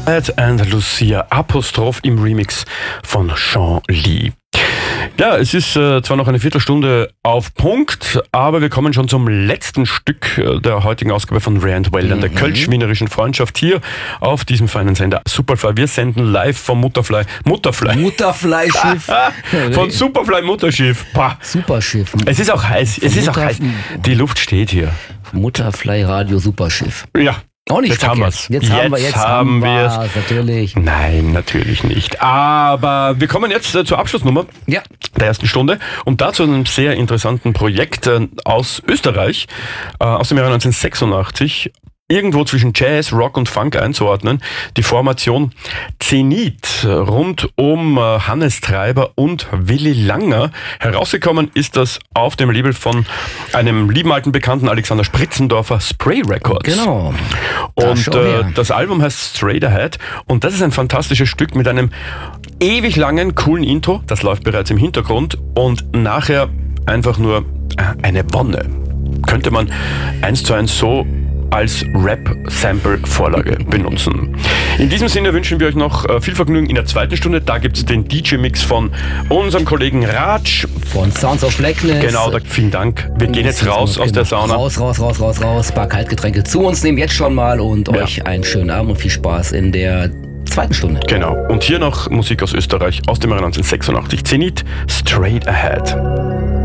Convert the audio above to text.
Ed and Lucia Apostroph im Remix von Sean Lee. Ja, es ist zwar noch eine Viertelstunde auf Punkt, aber wir kommen schon zum letzten Stück der heutigen Ausgabe von Ray & Well, der Kölsch-Wienerischen Freundschaft hier auf diesem feinen Sender Superfly. Wir senden live vom Mutterfly-Schiff. Von Superfly Mutterschiff. Pah. Superschiff. Es ist auch heiß. Auch heiß. Die Luft steht hier. Mutterfly Radio Superschiff. Ja. Auch nicht jetzt haben wir es. Jetzt haben wir es. Natürlich. Nein, natürlich nicht. Aber wir kommen jetzt zur Abschlussnummer der ersten Stunde und dazu einem sehr interessanten Projekt aus Österreich, aus dem Jahre 1986. Irgendwo zwischen Jazz, Rock und Funk einzuordnen, die Formation Zenit rund um Hannes Treiber und Willi Langer. Herausgekommen ist das auf dem Label von einem lieben alten Bekannten Alexander Spritzendorfer, Spray Records. Genau. Und das Album heißt Straight Ahead und das ist ein fantastisches Stück mit einem ewig langen, coolen Intro, das läuft bereits im Hintergrund und nachher einfach nur eine Wonne. Könnte man 1:1 so als Rap-Sample-Vorlage benutzen. In diesem Sinne wünschen wir euch noch viel Vergnügen in der zweiten Stunde. Da gibt es den DJ-Mix von unserem Kollegen Raj. Von Sounds of Blackness. Genau, vielen Dank. Wir gehen jetzt raus aus der Sauna. Raus. Ein paar Kaltgetränke zu uns nehmen jetzt schon mal und euch einen schönen Abend und viel Spaß in der zweiten Stunde. Genau. Und hier noch Musik aus Österreich aus dem Jahre 1986. Zenit, Straight Ahead.